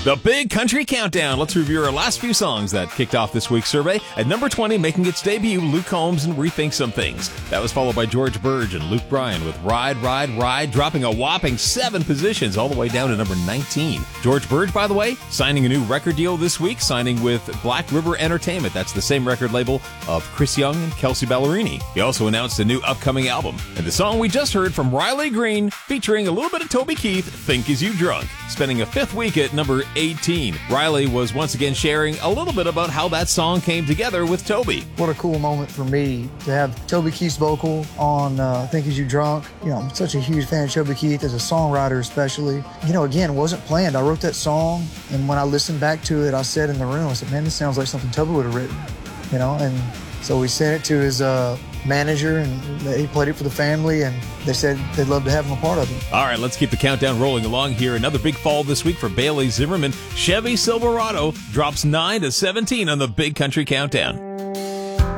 The Big Country Countdown. Let's review our last few songs that kicked off this week's survey. At number 20, making its debut, Luke Combs and Rethink Some Things. That was followed by George Burge and Luke Bryan with Ride, Ride, Ride, dropping a whopping 7 positions all the way down to number 19. George Burge, by the way, signing a new record deal this week, signing with Black River Entertainment. That's the same record label of Chris Young and Kelsey Ballerini. He also announced a new upcoming album. And the song we just heard from Riley Green, featuring a little bit of Toby Keith, Think Is You Drunk, spending a 5th week at number 18. Riley was once again sharing a little bit about how that song came together with Toby. What a cool moment for me to have Toby Keith's vocal on Think Is You Drunk. You know, I'm such a huge fan of Toby Keith as a songwriter especially. You know, again, it wasn't planned. I wrote that song, and when I listened back to it, I said in the room, I said, man, this sounds like something Toby would have written, you know? And so we sent it to his manager, and he played it for the family, and they said they'd love to have him a part of it. All right, let's keep the countdown rolling along here. Another big fall this week for Bailey Zimmerman. Chevy Silverado drops 9 to 17 on the Big Country Countdown.